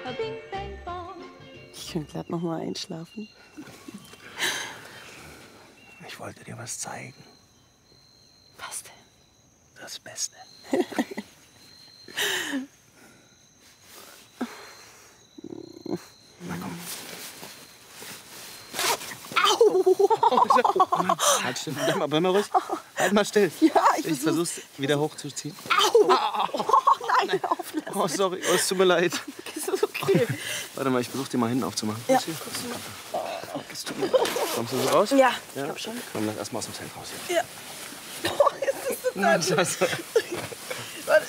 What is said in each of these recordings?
Ich könnte glatt noch mal einschlafen. Ich wollte dir was zeigen. Was denn? Das Beste. Na komm. Au! Halt still, bleib mal ruhig. Halt mal still. Ja, ich versuch's wieder hochzuziehen. Au! Oh, nein, hör auf, lass Oh, sorry, oh, es tut mir leid. mich. Ist okay. Warte mal, ich versuch dir mal hinten aufzumachen. Ja. Es tut mir leid. Kommst du so raus? Ja, ich glaub schon. Komm, lass erst mal aus dem Zelt raus. Ja. Oh, jetzt ist es Nein, Scheiße. Warte.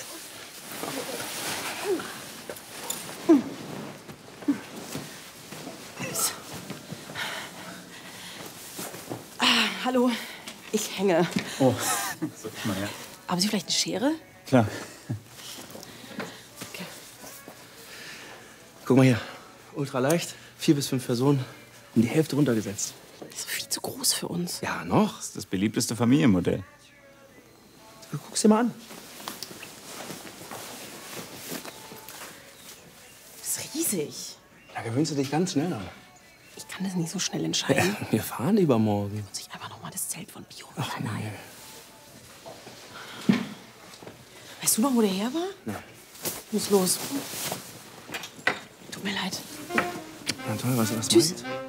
Hallo, ich hänge. Oh, so, mal her. Haben Sie vielleicht eine Schere? Klar. Okay. Guck mal hier. Ultra leicht, 4 bis 5 Personen. Um die Hälfte runtergesetzt. Das ist viel zu groß für uns. Ja, noch? Das ist das beliebteste Familienmodell. Guck's dir mal an. Das ist riesig. Da gewöhnst du dich ganz schnell an. Ich kann das nicht so schnell entscheiden. Wir fahren übermorgen. Muss ich einfach noch mal das Zelt von Bio Ach, nein. Weißt du noch, wo der her war? Nein. Muss los. Tut mir leid. Na toll, was Tschüss. meinst?